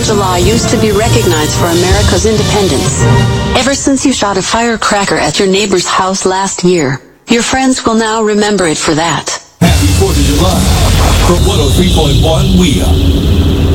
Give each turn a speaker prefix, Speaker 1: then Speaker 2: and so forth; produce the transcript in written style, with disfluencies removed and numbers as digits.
Speaker 1: July used to be recognized for America's independence. Ever since you shot a firecracker at your neighbor's house last year, your friends will now remember it for that.
Speaker 2: Happy 4th of July from 103.1 We Are.